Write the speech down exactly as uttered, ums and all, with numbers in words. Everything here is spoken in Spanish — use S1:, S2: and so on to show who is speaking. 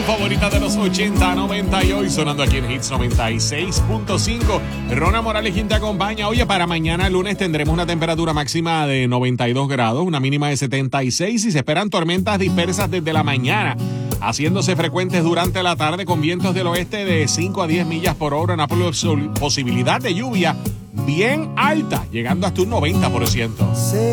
S1: favorita de los ochenta, noventa y hoy sonando aquí en Hits noventa y seis punto cinco. Rona Morales quien te acompaña. Oye, para mañana lunes tendremos una temperatura máxima de noventa y dos grados, una mínima de setenta y seis y se esperan tormentas dispersas desde la mañana, haciéndose frecuentes durante la tarde con vientos del oeste de cinco a diez millas por hora, una posibilidad de lluvia bien alta, llegando hasta un noventa por ciento.